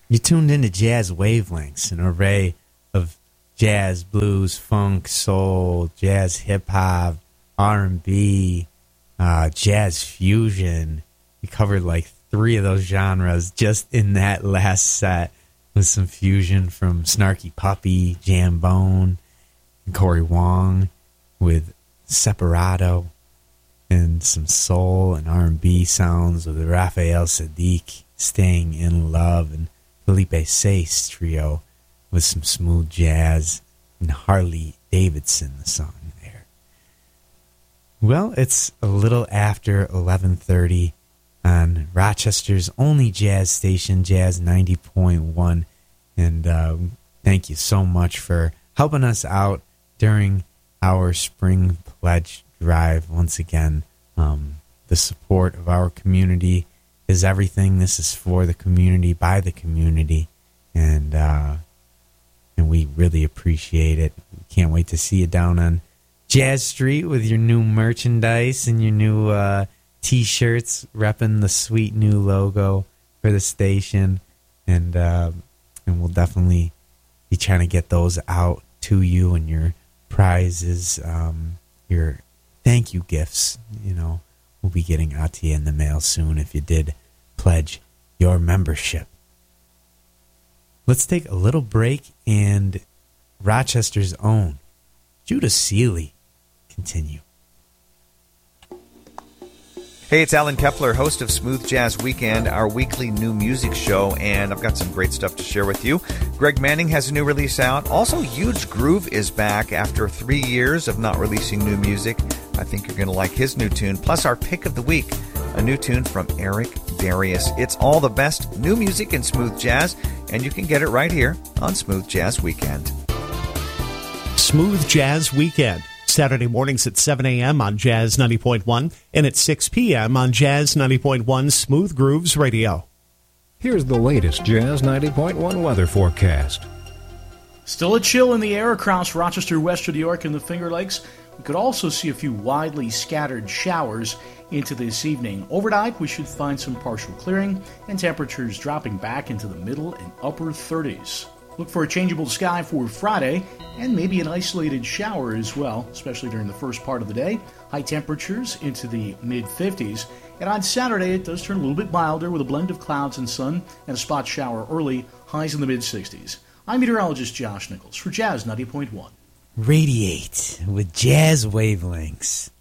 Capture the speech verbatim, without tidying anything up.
You tuned into Jazz Wavelengths, an array of jazz, blues, funk, soul, jazz, hip-hop, R and B, uh, jazz fusion. We covered like three of those genres just in that last set with some fusion from Snarky Puppy, Jambone, and Corey Wong with Separato, and some soul and R and B sounds with Raphael Sadiq, Staying in Love, and Felipe Sace trio with some smooth jazz, and Harley Davidson, the song there. Well, it's a little after eleven thirty on Rochester's only jazz station, Jazz ninety point one, and uh, thank you so much for helping us out during our spring pledge drive. Once again, um, the support of our community is everything. This is for the community, by the community, and uh, and we really appreciate it. We can't wait to see you down on Jazz Street with your new merchandise and your new uh, T-shirts, repping the sweet new logo for the station, and uh, and we'll definitely be trying to get those out to you, and your prizes, um, your thank you gifts, you know, we'll be getting out to you in the mail soon if you did pledge your membership. Let's take a little break, and Rochester's own Judah Seeley continue. Hey, it's Alan Kepler, host of Smooth Jazz Weekend, our weekly new music show, and I've got some great stuff to share with you. Greg Manning has a new release out. Also, Huge Groove is back after three years of not releasing new music. I think you're going to like his new tune, plus our pick of the week, a new tune from Eric Darius. It's all the best new music in smooth jazz, and you can get it right here on Smooth Jazz Weekend. Smooth Jazz Weekend, Saturday mornings at seven a.m. on Jazz ninety point one and at six p.m. on Jazz ninety point one Smooth Grooves Radio. Here's the latest Jazz ninety point one weather forecast. Still a chill in the air across Rochester, Western New York, and the Finger Lakes. We could also see a few widely scattered showers into this evening. Overnight, we should find some partial clearing and temperatures dropping back into the middle and upper thirties. Look for a changeable sky for Friday and maybe an isolated shower as well, especially during the first part of the day. High temperatures into the mid-fifties. And on Saturday, it does turn a little bit milder with a blend of clouds and sun and a spot shower early, highs in the mid-sixties. I'm meteorologist Josh Nichols for Jazz ninety point one. Radiate with Jazz Wavelengths.